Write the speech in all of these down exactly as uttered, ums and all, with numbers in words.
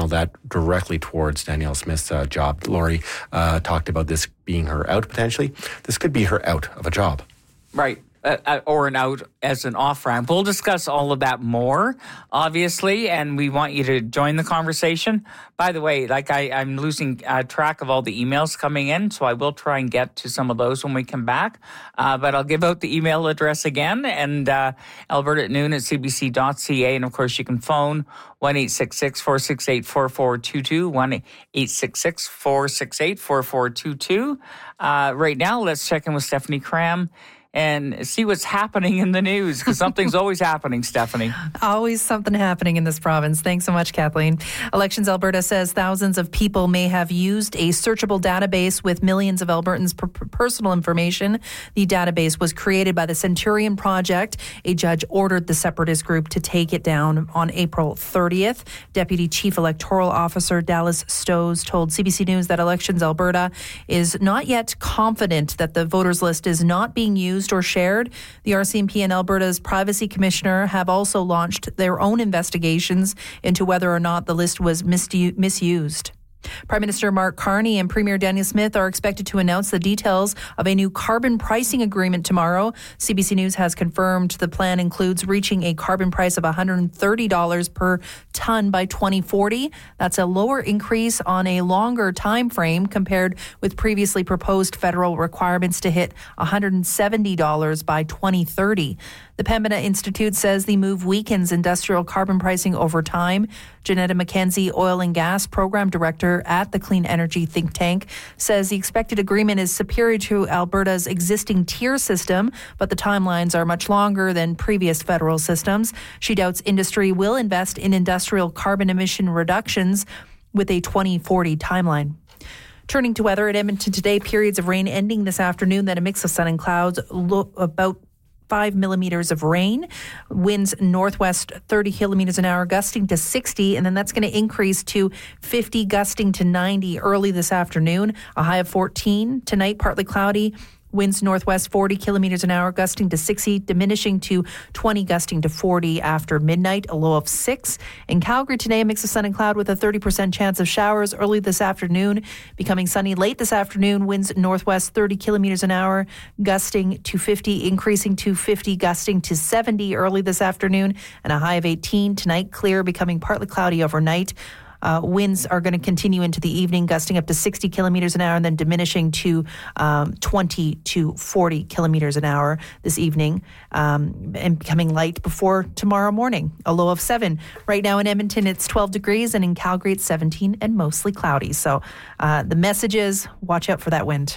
channel that directly towards Danielle Smith's uh, job. Lori uh, talked about this being her out potentially. This could be her out of a job. Right. Uh, or an out as an off-ramp. We'll discuss all of that more, obviously, and we want you to join the conversation. By the way, like I, I'm losing uh, track of all the emails coming in, so I will try and get to some of those when we come back. Uh, but I'll give out the email address again, and uh, Alberta at noon at c b c dot c a. And, of course, you can phone one eight six six, four six eight, four four two two, one eight six six, four six eight, four four two two. Uh, right now, let's check in with Stephanie Cram and see what's happening in the news, because something's always happening, Stephanie. Always something happening in this province. Thanks so much, Kathleen. Elections Alberta says thousands of people may have used a searchable database with millions of Albertans' per- personal information. The database was created by the Centurion Project. A judge ordered the separatist group to take it down on April thirtieth. Deputy Chief Electoral Officer Dallas Stowes told C B C News that Elections Alberta is not yet confident that the voters list is not being used or shared. The R C M P and Alberta's Privacy Commissioner have also launched their own investigations into whether or not the list was misu- misused. Prime Minister Mark Carney and Premier Danielle Smith are expected to announce the details of a new carbon pricing agreement tomorrow. C B C News has confirmed the plan includes reaching a carbon price of one hundred thirty dollars per ton by twenty forty. That's a lower increase on a longer time frame compared with previously proposed federal requirements to hit one hundred seventy dollars by twenty thirty. The Pembina Institute says the move weakens industrial carbon pricing over time. Janetta McKenzie, Oil and Gas Program Director at the Clean Energy think tank, says the expected agreement is superior to Alberta's existing tier system, but the timelines are much longer than previous federal systems. She doubts industry will invest in industrial carbon emission reductions with a twenty forty timeline. Turning to weather at Edmonton today, periods of rain ending this afternoon, then a mix of sun and clouds, look about five millimeters of rain, winds northwest thirty kilometers an hour, gusting to sixty, and then that's going to increase to fifty, gusting to ninety early this afternoon. A high of fourteen tonight, partly cloudy. Winds northwest forty kilometers an hour, gusting to sixty, diminishing to twenty, gusting to forty after midnight, a low of six. In Calgary today, a mix of sun and cloud with a thirty percent chance of showers early this afternoon, becoming sunny late this afternoon. Winds northwest thirty kilometers an hour, gusting to fifty, increasing to fifty, gusting to seventy early this afternoon, and a high of eighteen. Tonight, clear, becoming partly cloudy overnight. Uh, winds are going to continue into the evening, gusting up to sixty kilometers an hour and then diminishing to um, twenty to forty kilometers an hour this evening, um, and becoming light before tomorrow morning, a low of seven. Right now in Edmonton, it's twelve degrees, and in Calgary, it's seventeen and mostly cloudy. So uh, the message is, watch out for that wind.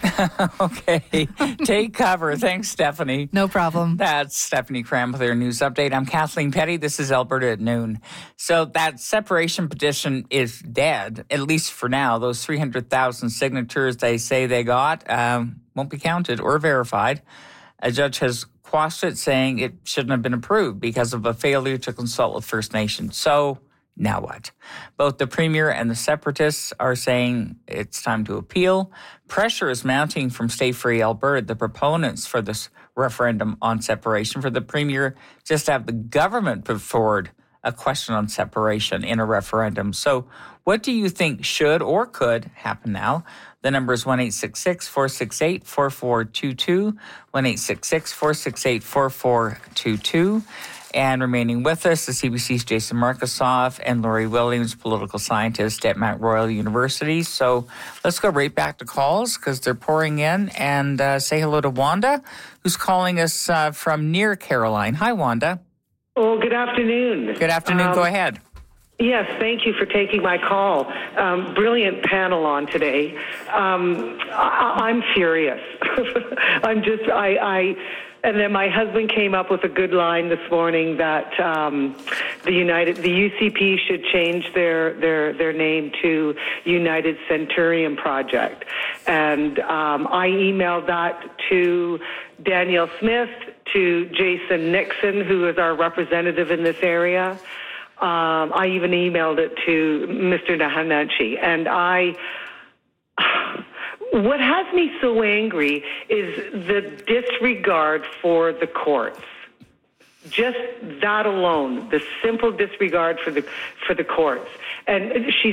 Okay. Take cover. Thanks, Stephanie. No problem. That's Stephanie Cram with their news update. I'm Kathleen Petty. This is Alberta at noon. So that separation petition is dead, at least for now. Those three hundred thousand signatures they say they got um, won't be counted or verified. A judge has quashed it, saying it shouldn't have been approved because of a failure to consult with First Nations. So now what? Both the Premier and the Separatists are saying it's time to appeal. Pressure is mounting from Stay Free Alberta, the proponents for this referendum on separation, for the Premier just to have the government put forward a question on separation in a referendum. So what do you think should or could happen now? The number is one eight six six, four six eight, four four two two, one eight six six, four six eight, four four two two. And remaining with us, the C B C's Jason Markusoff and Lori Williams, political scientist at Mount Royal University. So let's go right back to calls because they're pouring in, and uh, say hello to Wanda, who's calling us uh, from near Caroline. Hi, Wanda. Oh, good afternoon. Good afternoon. Um, Go ahead. Yes, thank you for taking my call. Um, brilliant panel on today. Um, I, I'm furious. I'm just, I, I, and then my husband came up with a good line this morning that um, the United, the U C P should change their their their name to United Centurion Project, and um, I emailed that to Danielle Smith, to Jason Nixon, who is our representative in this area. Um, I even emailed it to Mister Nahananchi. And I, what has me so angry is the disregard for the courts. Just that alone, the simple disregard for the for the courts. And she